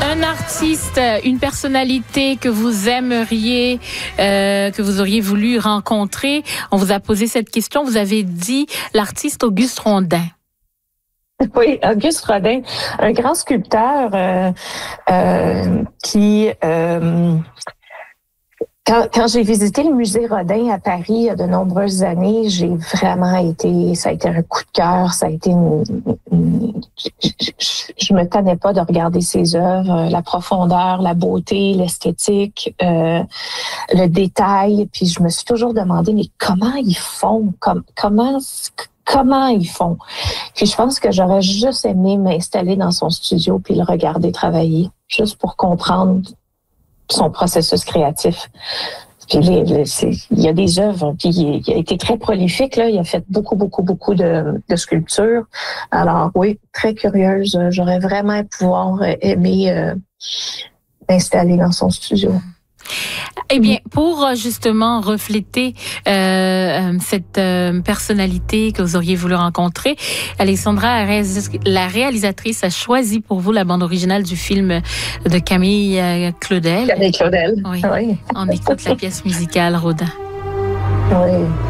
Un artiste, une personnalité que vous aimeriez, que vous auriez voulu rencontrer. On vous a posé cette question. Vous avez dit l'artiste Auguste Rodin. Oui, Auguste Rodin, un grand sculpteur qui... Quand j'ai visité le musée Rodin à Paris il y a de nombreuses années, ça a été un coup de cœur, ça a été je me tannais pas de regarder ses œuvres, la profondeur, la beauté, l'esthétique, le détail, puis je me suis toujours demandé, mais comment ils font, comment ils font? Puis je pense que j'aurais juste aimé m'installer dans son studio puis le regarder travailler, juste pour comprendre son processus créatif. Puis il y a des œuvres, puis il a été très prolifique, là. Il a fait beaucoup de sculptures. Alors oui, très curieuse. J'aurais vraiment aimé m'installer dans son studio. Eh bien, pour justement refléter cette personnalité que vous auriez voulu rencontrer, Alexandra, la réalisatrice, a choisi pour vous la bande originale du film de Camille Claudel. Camille Claudel. Oui. On écoute la pièce musicale Rodin. Oui.